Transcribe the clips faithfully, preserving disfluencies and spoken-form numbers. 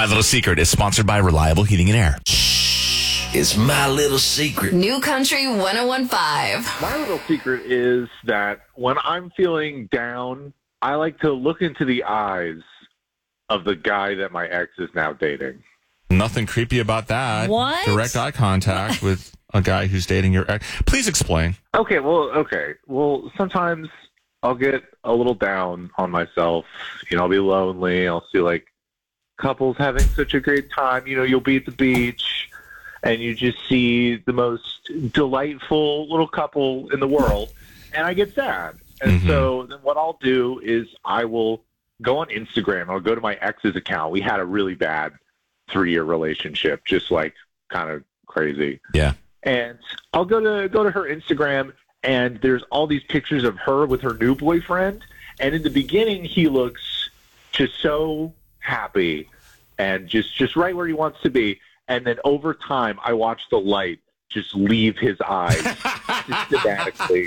My Little Secret is sponsored by Reliable Heating and Air. It's my little secret. New Country one oh one point five. My little secret is that when I'm feeling down, I like to look into the eyes of the guy that my ex is now dating. Nothing creepy about that. What? Direct eye contact with a guy who's dating your ex. Please explain. Okay, well, okay. Well, sometimes I'll get a little down on myself. You know, I'll be lonely. I'll see, like, couples having such a great time. You know, you'll be at the beach, and you just see the most delightful little couple in the world, and I get sad. And mm-hmm. so then what I'll do is I will go on Instagram. I'll go to my ex's account. We had a really bad three-year relationship, just like kind of crazy. Yeah. And I'll go to go to her Instagram, and there's all these pictures of her with her new boyfriend. And in the beginning, he looks just so happy and just, just right where he wants to be. And then over time, I watch the light just leave his eyes systematically.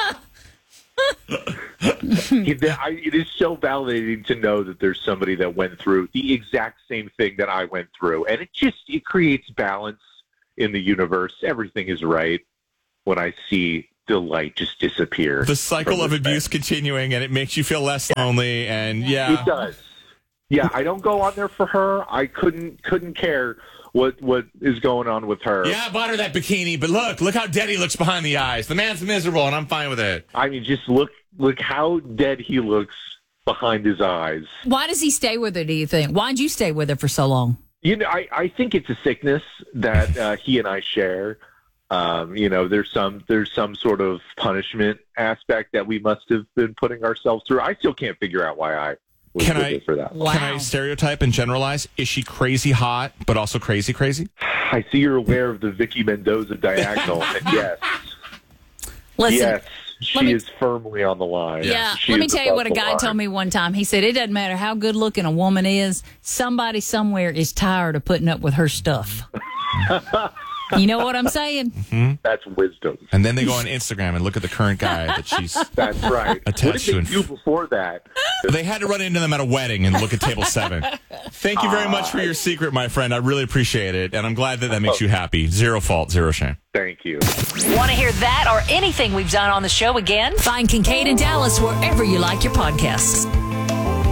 It is so validating to know that there's somebody that went through the exact same thing that I went through. And it just it creates balance in the universe. Everything is right when I see the light just disappear. The cycle of abuse continuing, and it makes you feel less lonely. And yeah, it does. Yeah, I don't go on there for her. I couldn't couldn't care what what is going on with her. Yeah, I bought her that bikini, but look, look how dead he looks behind the eyes. The man's miserable, and I'm fine with it. I mean, just look look how dead he looks behind his eyes. Why does he stay with her, do you think? Why'd you stay with her for so long? You know, I, I think it's a sickness that uh, he and I share. Um, you know, there's some there's some sort of punishment aspect that we must have been putting ourselves through. I still can't figure out why I was can with I, it for that. Wow. Can I stereotype and generalize? Is she crazy hot, but also crazy crazy? I see you're aware of the Vicky Mendoza diagonal, and yes, Listen, yes, she me, is firmly on the line. Yeah, she let me is tell you what a above the guy line. told me one time. He said, it doesn't matter how good looking a woman is, somebody somewhere is tired of putting up with her stuff. You know what I'm saying? Mm-hmm. That's wisdom. And then they go on Instagram and look at the current guy that she's That's right. attached What did to. they And do before that? They had to run into them at a wedding and look at table seven. Thank you very much for your secret, my friend. I really appreciate it, and I'm glad that that makes you happy. Zero fault, zero shame. Thank you. Want to hear that or anything we've done on the show again? Find Kincaid and Dallas wherever you like your podcasts.